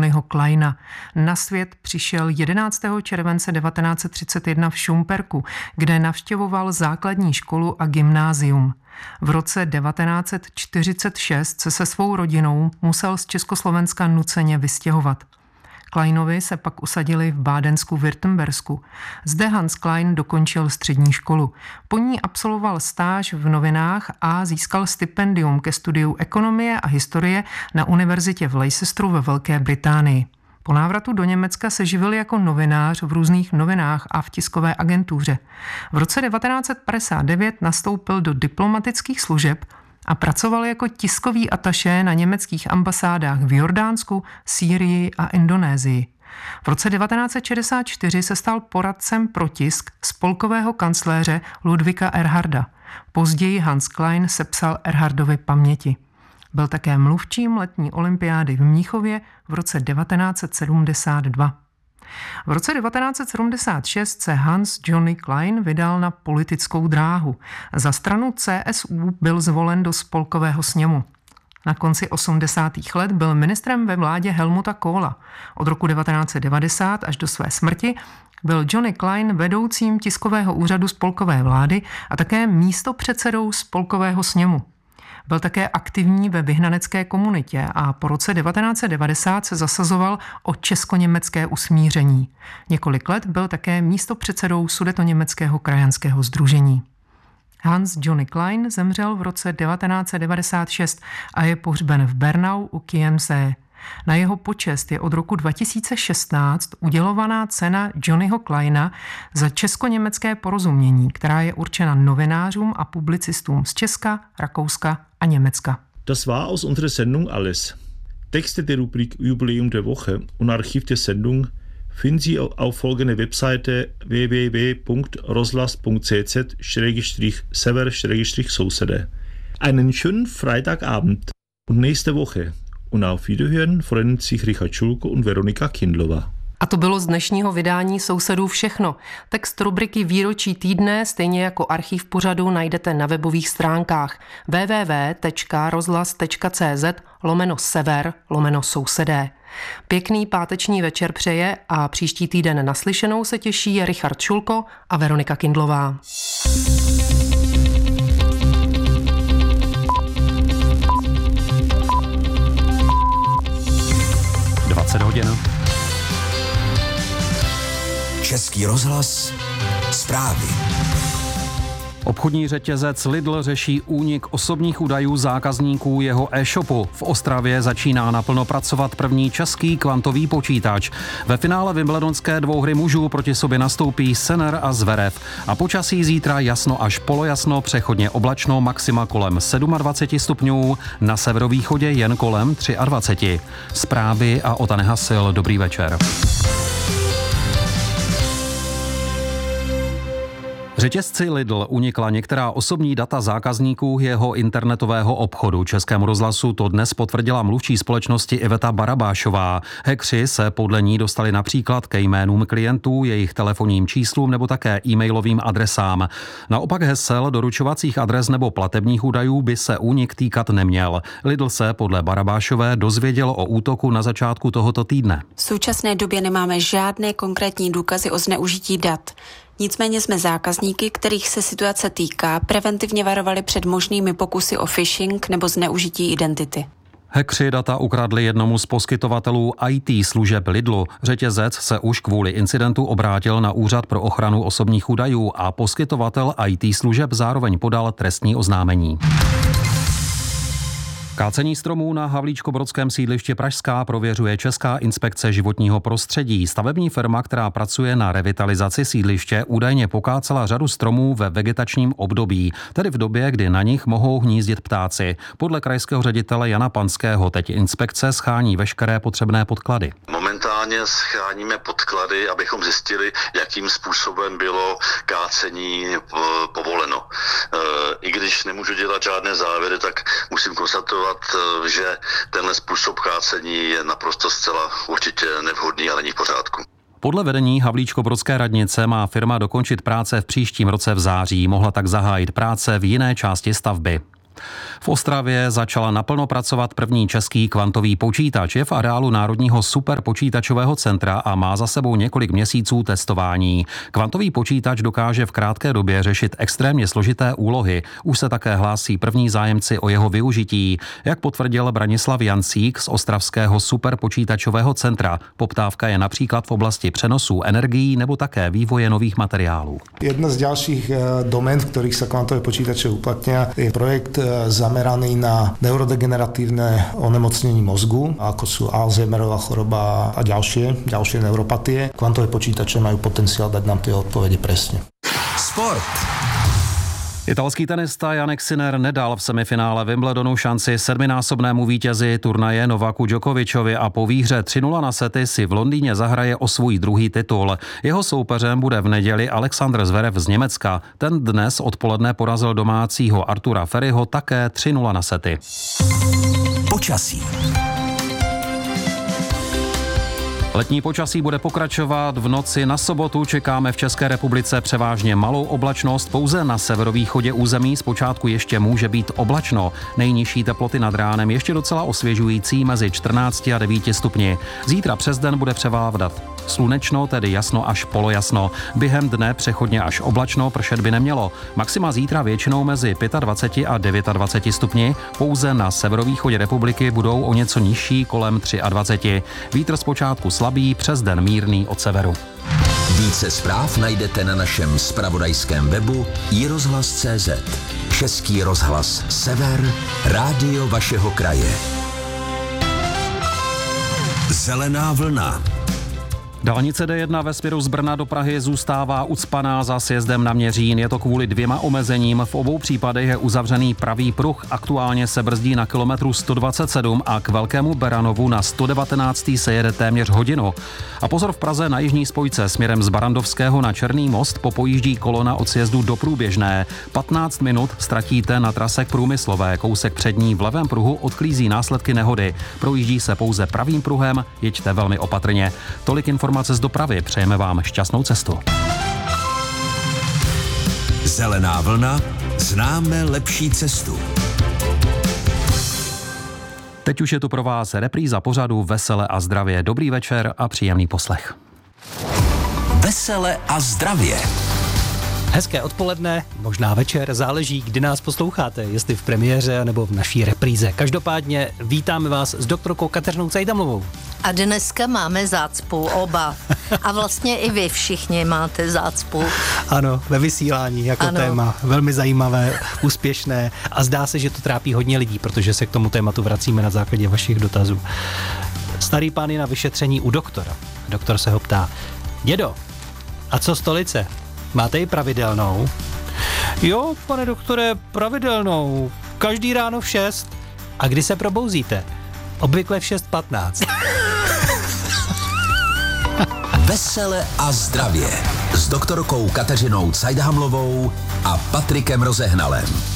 Johnnyho Kleina. Na svět přišel 11. července 1931 v Šumperku, kde navštěvoval základní školu a gymnázium. V roce 1946 se svou rodinou musel z Československa nuceně vystěhovat. Kleinovi se pak usadili v Bádensku-Württembersku. Zde Hans Klein dokončil střední školu. Po ní absolvoval stáž v novinách a získal stipendium ke studiu ekonomie a historie na univerzitě v Leicesteru ve Velké Británii. Po návratu do Německa se živil jako novinář v různých novinách a v tiskové agentuře. V roce 1959 nastoupil do diplomatických služeb a pracoval jako tiskový atašé na německých ambasádách v Jordánsku, Sýrii a Indonésii. V roce 1964 se stal poradcem pro tisk spolkového kancléře Ludvíka Erharda. Později Hans Klein sepsal Erhardovy paměti. Byl také mluvčím letní olympiády v Mnichově v roce 1972. V roce 1976 se Hans Johnny Klein vydal na politickou dráhu. Za stranu CSU byl zvolen do spolkového sněmu. Na konci 80. let byl ministrem ve vládě Helmuta Kohla. Od roku 1990 až do své smrti byl Johnny Klein vedoucím tiskového úřadu spolkové vlády a také místopředsedou spolkového sněmu. Byl také aktivní ve vyhnanecké komunitě a po roce 1990 se zasazoval o česko-německé usmíření. Několik let byl také místopředsedou Sudetoněmeckého krajanského sdružení. Hans Johnny Klein zemřel v roce 1996 a je pohřben v Bernau u Chiemsee. Na jeho počest je od roku 2016 udělovaná cena Johnnyho Kleina za česko-německé porozumění, která je určena novinářům a publicistům z Česka, Rakouska a Německa. Das war aus unserer Sendung alles. Texte der Rubrik Jubiläum der Woche und Archiv der Sendung finden Sie auf folgender Webseite www.roslas.cz/sever/sousede. Einen schönen Freitagabend und nächste Woche. Und auf Wiederhören freuen sich Richard Schulko und Veronika Kindlová. A to bylo z dnešního vydání Sousedů všechno. Text rubriky Výročí týdne, stejně jako archiv pořadu, najdete na webových stránkách www.rozhlas.cz/sever/sousedé. Pěkný páteční večer přeje a příští týden naslyšenou se těší Richard Šulko a Veronika Kindlová. 20 hodin. Český rozhlas, zprávy. Obchodní řetězec Lidl řeší únik osobních údajů zákazníků jeho e-shopu. V Ostravě začíná naplno pracovat první český kvantový počítač. Ve finále wimbledonské dvouhry mužů proti sobě nastoupí Sinner a Zverev. A počasí zítra jasno až polojasno, přechodně oblačno, maxima kolem 27 stupňů, na severovýchodě jen kolem 23. Zprávy a Ota Nehasil, dobrý večer. Řetězci Lidl unikla některá osobní data zákazníků jeho internetového obchodu. Českému rozhlasu to dnes potvrdila mluvčí společnosti Iveta Barabášová. Hackři se podle ní dostali například ke jménům klientů, jejich telefonním číslům nebo také e-mailovým adresám. Naopak hesel, doručovacích adres nebo platebních údajů by se únik týkat neměl. Lidl se podle Barabášové dozvěděl o útoku na začátku tohoto týdne. V současné době nemáme žádné konkrétní důkazy o zneužití dat. Nicméně jsme zákazníky, kterých se situace týká, preventivně varovali před možnými pokusy o phishing nebo zneužití identity. Hackři data ukradli jednomu z poskytovatelů IT služeb Lidlu. Řetězec se už kvůli incidentu obrátil na Úřad pro ochranu osobních údajů a poskytovatel IT služeb zároveň podal trestní oznámení. Kácení stromů na havlíčkobrodském sídlišti Pražská prověřuje Česká inspekce životního prostředí. Stavební firma, která pracuje na revitalizaci sídliště, údajně pokácela řadu stromů ve vegetačním období, tedy v době, kdy na nich mohou hnízdit ptáci. Podle krajského ředitele Jana Panského teď inspekce schání veškeré potřebné podklady. Momentálně scháníme podklady, abychom zjistili, jakým způsobem bylo kácení povoleno. I když nemůžu dělat žádné závěry, tak musím konstatovat, že tenhle způsob kácení je naprosto zcela určitě nevhodný a není v pořádku. Podle vedení Havlíčkobrodské radnice má firma dokončit práce v příštím roce v září. Mohla tak zahájit práce v jiné části stavby. V Ostravě začala naplno pracovat první český kvantový počítač. Je v areálu Národního superpočítačového centra a má za sebou několik měsíců testování. Kvantový počítač dokáže v krátké době řešit extrémně složité úlohy. Už se také hlásí první zájemci o jeho využití. Jak potvrdil Branislav Jancík z ostravského superpočítačového centra, poptávka je například v oblasti přenosů energií nebo také vývoje nových materiálů. Jedna z ďalších domén, v ktorých sa kvantové počítače uplatnia, je projekt zameraný na neurodegeneratívne onemocnenie mozgu, ako sú Alzheimerová choroba a ďalšie neuropatie. Kvantové počítače majú potenciál dať nám tie odpovede presne. Sport. Italský tenista Jannik Sinner nedal v semifinále Wimbledonu šanci 7násobnému vítězi turnaje Novaku Djokovičovi a po výhře 3-0 na sety si v Londýně zahraje o svůj druhý titul. Jeho soupeřem bude v neděli Alexander Zverev z Německa. Ten dnes odpoledne porazil domácího Artura Ferryho také 3-0 na sety. Počasí. Letní počasí bude pokračovat. V noci na sobotu čekáme v České republice převážně malou oblačnost. Pouze na severovýchodě území zpočátku ještě může být oblačno. Nejnižší teploty nad ránem ještě docela osvěžující mezi 14 a 9 stupni. Zítra přes den bude převládat slunečno, tedy jasno až polojasno. Během dne přechodně až oblačno, pršet by nemělo. Maxima zítra většinou mezi 25 a 29 stupni. Pouze na severovýchodě republiky budou o něco nižší, kolem 23. Vítr zpočátku slabý, přes den mírný od severu. Více zpráv najdete na našem zpravodajském webu iRozhlas.cz. Český rozhlas Sever, rádio vašeho kraje. Zelená vlna. Dálnice D1 ve směru z Brna do Prahy zůstává ucpaná za sjezdem na Měřín. Je to kvůli 2 omezením. V obou případech je uzavřený pravý pruh. Aktuálně se brzdí na kilometru 127 a k Velkému Beranovu na 119. se jede téměř hodinu. A pozor, v Praze na jižní spojce směrem z Barandovského na Černý most popojíždí kolona od sjezdu do Průběžné. 15 minut ztratíte na trase k Průmyslové. Kousek před ní v levém pruhu odklízí následky nehody. Projíždí se pouze pravým pruhem, jeďte velmi opatrně. Tolik informace z dopravy. Přejeme vám šťastnou cestu. Zelená vlna. Známe lepší cestu. Teď už je tu pro vás repríza pořadu Vesele a zdravě. Dobrý večer a příjemný poslech. Vesele a zdravě. Hezké odpoledne, možná večer, záleží, kdy nás posloucháte, jestli v premiéře nebo v naší repríze. Každopádně vítáme vás s doktorkou Kateřinou Cajdamlovou. A dneska máme zácpu oba. A vlastně i vy všichni máte zácpu. Ano, ve vysílání jako ano. Téma. Velmi zajímavé, úspěšné a zdá se, že to trápí hodně lidí, protože se k tomu tématu vracíme na základě vašich dotazů. Starý pán je na vyšetření u doktora. Doktor se ho ptá: dědo, a co stolice? Máte ji pravidelnou? Jo, pane doktore, pravidelnou. Každý ráno v 6. A kdy se probouzíte? Obvykle v 6:15. Vesele a zdravě s doktorkou Kateřinou Cajdhamlovou a Patrikem Rozehnalem.